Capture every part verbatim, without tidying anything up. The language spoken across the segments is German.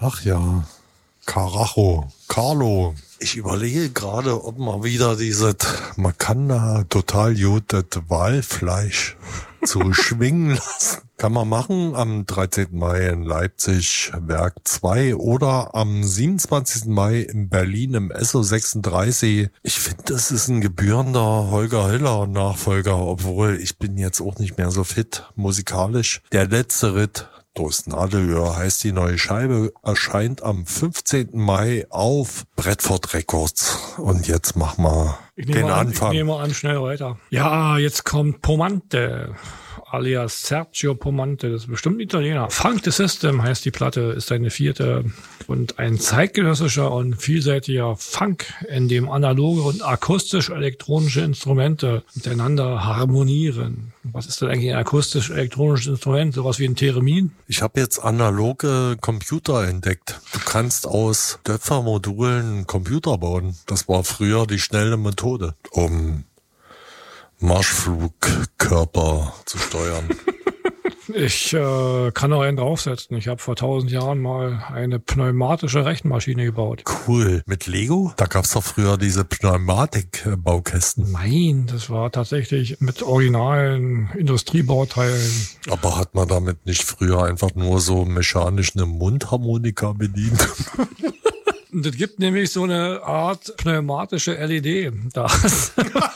Ach ja, Carajo, Carlo. Ich überlege gerade, ob man wieder dieses, man kann da total gut das Walfleisch so schwingen lassen. Kann man machen am dreizehnten Mai in Leipzig, Werk zwei, oder am siebenundzwanzigsten Mai in Berlin im S O sechsunddreißig. Ich finde, das ist ein gebührender Holger Hiller Nachfolger, obwohl ich bin jetzt auch nicht mehr so fit musikalisch. Der letzte Ritt durchs Nadelöhr heißt die neue Scheibe, erscheint am fünfzehnten Mai auf Bradford Records. Und jetzt mach mal den an, Anfang. Ich nehme an, schnell weiter. Ja, jetzt kommt Pomante, alias Sergio Pomante, das ist bestimmt ein Italiener. Funk the System heißt die Platte, ist seine vierte und ein zeitgenössischer und vielseitiger Funk, in dem analoge und akustisch-elektronische Instrumente miteinander harmonieren. Was ist denn eigentlich ein akustisch-elektronisches Instrument? Sowas wie ein Theremin? Ich habe jetzt analoge Computer entdeckt. Du kannst aus Töpfermodulen einen Computer bauen. Das war früher die schnelle Methode, um Marschflugkörper zu steuern. Ich äh, kann auch einen draufsetzen. Ich habe vor tausend Jahren mal eine pneumatische Rechenmaschine gebaut. Cool. Mit Lego? Da gab's doch früher diese Pneumatik-Baukästen. Nein, das war tatsächlich mit originalen Industriebauteilen. Aber hat man damit nicht früher einfach nur so mechanisch eine Mundharmonika bedient? Es gibt nämlich so eine Art pneumatische L E D. Das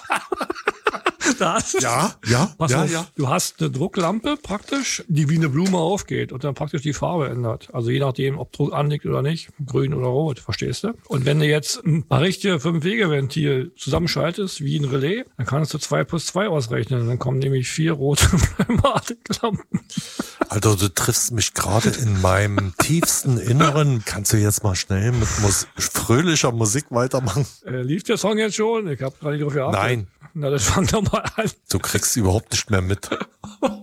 Das ja, ja, Pass ja, auf, ja. Du hast eine Drucklampe praktisch, die wie eine Blume aufgeht und dann praktisch die Farbe ändert. Also je nachdem, ob Druck anliegt oder nicht, grün oder rot, verstehst du? Und wenn du jetzt ein paar richtige Fünf-Wege-Ventil zusammenschaltest, wie ein Relais, dann kannst du zwei plus zwei ausrechnen. Dann kommen nämlich vier rote Pneumatiklampen. Alter, du triffst mich gerade in meinem tiefsten Inneren. Kannst du jetzt mal schnell mit Mus- fröhlicher Musik weitermachen? Äh, lief der Song jetzt schon? Ich habe gerade nicht drauf geachtet. Nein. Na, das fang doch mal an. Du kriegst überhaupt nicht mehr mit.